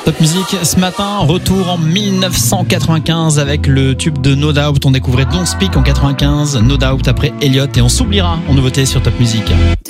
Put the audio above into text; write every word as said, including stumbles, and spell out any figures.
Top Music, ce matin, retour en dix-neuf cent quatre-vingt-quinze avec le tube de No Doubt. On découvrait Don't Speak en quatre-vingt-quinze, No Doubt après Elliott et on s'oubliera en nouveauté sur Top Music.